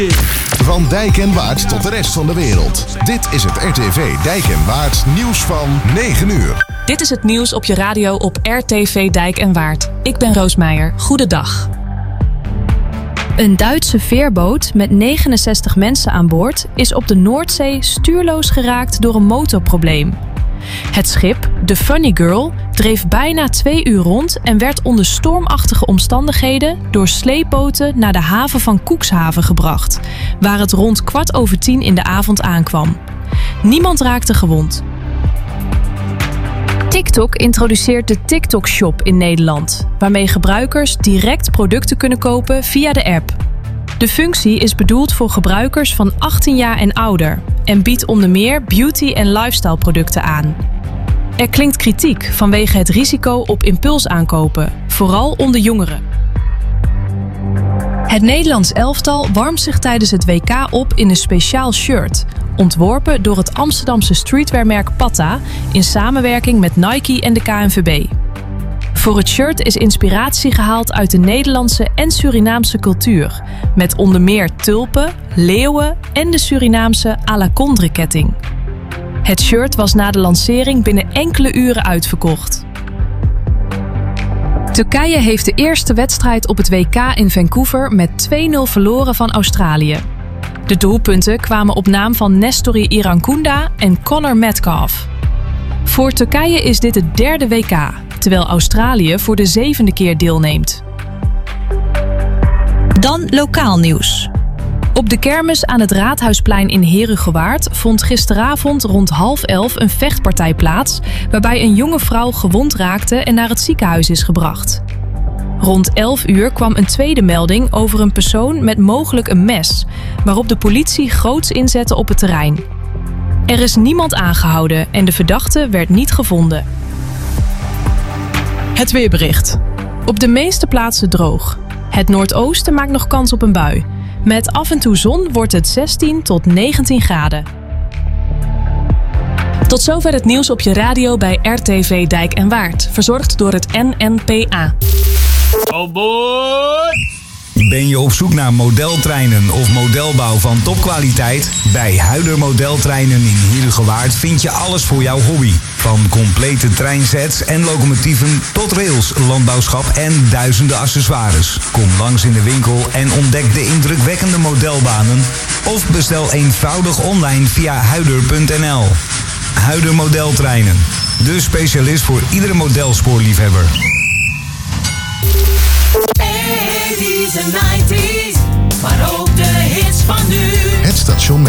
Van Dijk en Waard tot de rest van de wereld. Dit is het RTV Dijk en Waard nieuws van 9 uur. Dit is het nieuws op je radio op RTV Dijk en Waard. Ik ben Roos Meijer. Goedendag. Een Duitse veerboot met 69 mensen aan boord is op de Noordzee stuurloos geraakt door een motorprobleem. Het schip, de Funny Girl, dreef bijna 2 uur rond en werd onder stormachtige omstandigheden door sleepboten naar de haven van Cuxhaven gebracht, waar het rond 10:15 in de avond aankwam. Niemand raakte gewond. TikTok introduceert de TikTok Shop in Nederland, waarmee gebruikers direct producten kunnen kopen via de app. De functie is bedoeld voor gebruikers van 18 jaar en ouder en biedt onder meer beauty- en lifestyle producten aan. Er klinkt kritiek vanwege het risico op impulsaankopen, vooral onder jongeren. Het Nederlands elftal warmt zich tijdens het WK op in een speciaal shirt, ontworpen door het Amsterdamse streetwearmerk Patta in samenwerking met Nike en de KNVB. Voor het shirt is inspiratie gehaald uit de Nederlandse en Surinaamse cultuur, met onder meer tulpen, leeuwen en de Surinaamse Alakondre-ketting. Het shirt was na de lancering binnen enkele uren uitverkocht. Turkije heeft de eerste wedstrijd op het WK in Vancouver met 2-0 verloren van Australië. De doelpunten kwamen op naam van Nestori Irankunda en Connor Metcalf. Voor Turkije is dit het 3e WK, terwijl Australië voor de 7e keer deelneemt. Dan lokaal nieuws. Op de kermis aan het Raadhuisplein in Herugewaard vond gisteravond rond 10:30 een vechtpartij plaats, waarbij een jonge vrouw gewond raakte en naar het ziekenhuis is gebracht. Rond 11 uur kwam een tweede melding over een persoon met mogelijk een mes, waarop de politie groots inzette op het terrein. Er is niemand aangehouden en de verdachte werd niet gevonden. Het weerbericht. Op de meeste plaatsen droog. Het noordoosten maakt nog kans op een bui. Met af en toe zon wordt het 16 tot 19 graden. Tot zover het nieuws op je radio bij RTV Dijk en Waard. Verzorgd door het NNPA. Oh boy! Ben je op zoek naar modeltreinen of modelbouw van topkwaliteit? Bij Huider Modeltreinen in Herugewaard vind je alles voor jouw hobby. Van complete treinsets en locomotieven tot rails, landbouwschap en duizenden accessoires. Kom langs in de winkel en ontdek de indrukwekkende modelbanen. Of bestel eenvoudig online via huider.nl. Huider Modeltreinen. De specialist voor iedere modelspoorliefhebber. 80's en 90's, maar ook de hits van nu. Het station met